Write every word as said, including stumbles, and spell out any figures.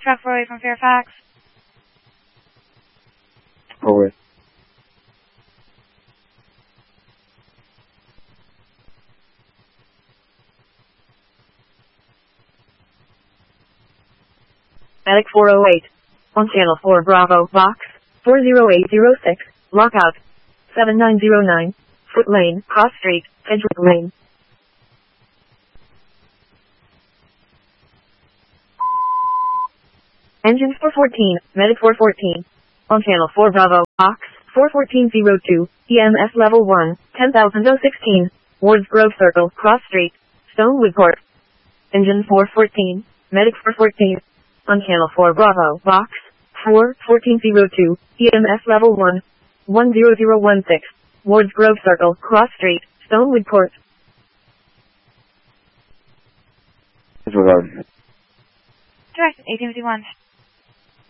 Truck four oh eight from Fairfax. Forward. Medic four oh eight. On channel four Bravo, box four zero eight zero six, lockout seven nine zero nine, Foot Lane, Cross Street, Edgewood Lane. Engines four fourteen, Medic four fourteen. On channel four Bravo, box four fourteen zero two, E M S level one, ten thousand sixteen, Wards Grove Circle, Cross Street, Stonewood Court. Engine four fourteen, Medic four fourteen. On channel four Bravo, box four fourteen zero two, E M S level one, one zero zero one six, Wards Grove Circle, Cross Street, Stonewood Court. Disregard. Direct eighteen fifty-one.